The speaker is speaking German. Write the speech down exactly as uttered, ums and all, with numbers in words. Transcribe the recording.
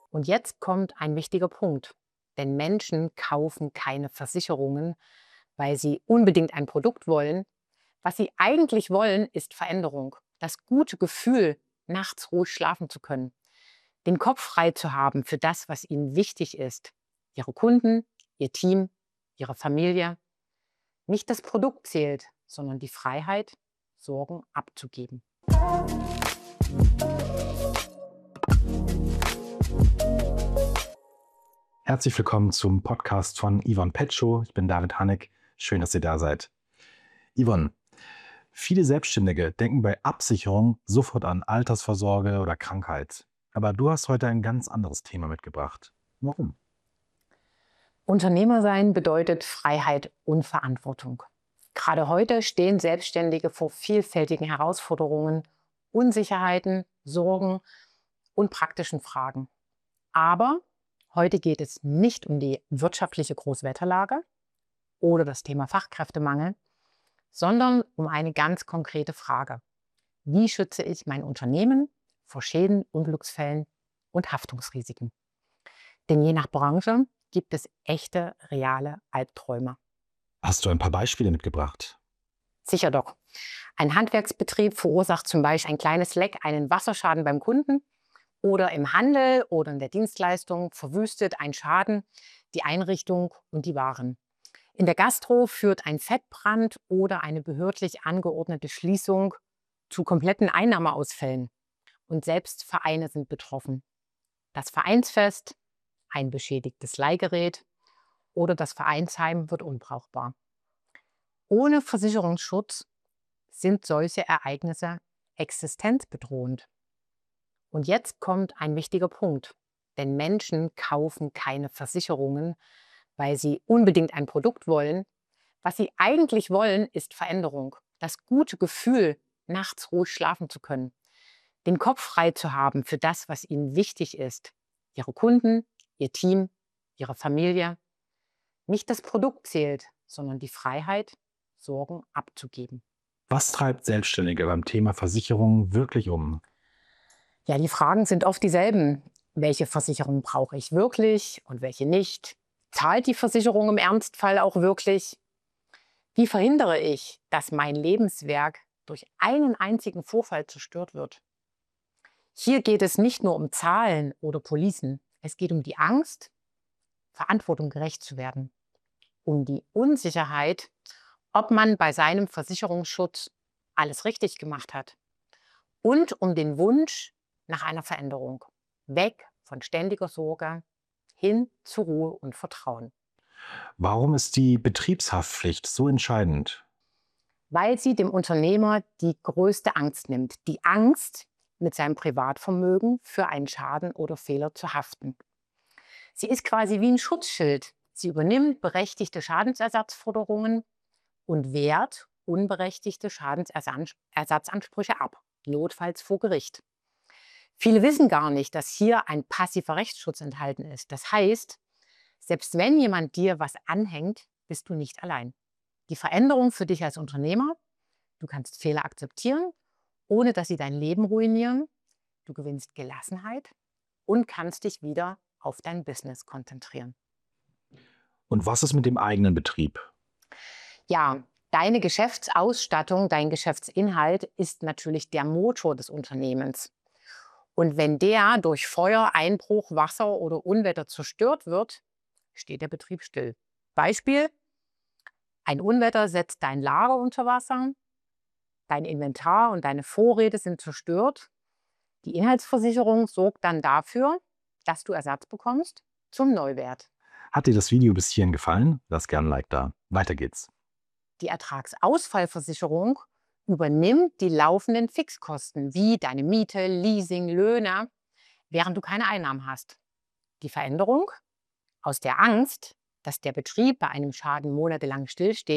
Und jetzt kommt ein wichtiger Punkt. Denn Menschen kaufen keine Versicherungen, weil sie unbedingt ein Produkt wollen. Was sie eigentlich wollen, ist Veränderung. Das gute Gefühl, nachts ruhig schlafen zu können. Den Kopf frei zu haben für das, was ihnen wichtig ist. Ihre Kunden, ihr Team, ihre Familie. Nicht das Produkt zählt, sondern die Freiheit, Sorgen abzugeben. Herzlich willkommen zum Podcast von Yvonne Petschow. Ich bin David Hanneck. Schön, dass ihr da seid. Yvonne, viele Selbstständige denken bei Absicherung sofort an Altersvorsorge oder Krankheit. Aber du hast heute ein ganz anderes Thema mitgebracht. Warum? Unternehmer sein bedeutet Freiheit und Verantwortung. Gerade heute stehen Selbstständige vor vielfältigen Herausforderungen, Unsicherheiten, Sorgen und praktischen Fragen. Aber heute geht es nicht um die wirtschaftliche Großwetterlage oder das Thema Fachkräftemangel, sondern um eine ganz konkrete Frage. Wie schütze ich mein Unternehmen vor Schäden, Unglücksfällen und Haftungsrisiken? Denn je nach Branche gibt es echte, reale Albträume. Hast du ein paar Beispiele mitgebracht? Sicher doch. Ein Handwerksbetrieb verursacht zum Beispiel ein kleines Leck einen Wasserschaden beim Kunden oder im Handel oder in der Dienstleistung verwüstet ein Schaden die Einrichtung und die Waren. In der Gastro führt ein Fettbrand oder eine behördlich angeordnete Schließung zu kompletten Einnahmeausfällen. Und selbst Vereine sind betroffen. Das Vereinsfest, ein beschädigtes Leihgerät oder das Vereinsheim wird unbrauchbar. Ohne Versicherungsschutz sind solche Ereignisse existenzbedrohend. Und jetzt kommt ein wichtiger Punkt. Denn Menschen kaufen keine Versicherungen, weil sie unbedingt ein Produkt wollen. Was sie eigentlich wollen, ist Veränderung. Das gute Gefühl, nachts ruhig schlafen zu können. Den Kopf frei zu haben für das, was ihnen wichtig ist. Ihre Kunden, ihr Team, ihre Familie. Nicht das Produkt zählt, sondern die Freiheit, Sorgen abzugeben. Was treibt Selbstständige beim Thema Versicherung wirklich um? Ja, die Fragen sind oft dieselben. Welche Versicherung brauche ich wirklich und welche nicht? Zahlt die Versicherung im Ernstfall auch wirklich? Wie verhindere ich, dass mein Lebenswerk durch einen einzigen Vorfall zerstört wird? Hier geht es nicht nur um Zahlen oder Policen. Es geht um die Angst, Verantwortung gerecht zu werden. Um die Unsicherheit, ob man bei seinem Versicherungsschutz alles richtig gemacht hat. Und um den Wunsch nach einer Veränderung. Weg von ständiger Sorge hin zu Ruhe und Vertrauen. Warum ist die Betriebshaftpflicht so entscheidend? Weil sie dem Unternehmer die größte Angst nimmt. Die Angst, mit seinem Privatvermögen für einen Schaden oder Fehler zu haften. Sie ist quasi wie ein Schutzschild. Sie übernimmt berechtigte Schadensersatzforderungen und wehrt unberechtigte Schadensersatzansprüche ab, notfalls vor Gericht. Viele wissen gar nicht, dass hier ein passiver Rechtsschutz enthalten ist. Das heißt, selbst wenn jemand dir was anhängt, bist du nicht allein. Die Veränderung für dich als Unternehmer: Du kannst Fehler akzeptieren, ohne dass sie dein Leben ruinieren. Du gewinnst Gelassenheit und kannst dich wieder auf dein Business konzentrieren. Und was ist mit dem eigenen Betrieb? Ja, deine Geschäftsausstattung, dein Geschäftsinhalt ist natürlich der Motor des Unternehmens. Und wenn der durch Feuer, Einbruch, Wasser oder Unwetter zerstört wird, steht der Betrieb still. Beispiel: Ein Unwetter setzt dein Lager unter Wasser, dein Inventar und deine Vorräte sind zerstört. Die Inhaltsversicherung sorgt dann dafür, dass du Ersatz bekommst zum Neuwert. Hat dir das Video bis hierhin gefallen? Lass gern ein Like da. Weiter geht's. Die Ertragsausfallversicherung übernimmt die laufenden Fixkosten wie deine Miete, Leasing, Löhne, während du keine Einnahmen hast. Die Veränderung: Aus der Angst, dass der Betrieb bei einem Schaden monatelang stillsteht,